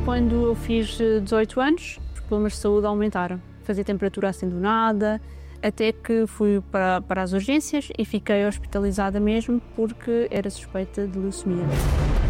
Quando eu fiz 18 anos, os problemas de saúde aumentaram. Fazia temperatura assim do nada, até que fui para as urgências e fiquei hospitalizada mesmo porque era suspeita de leucemia.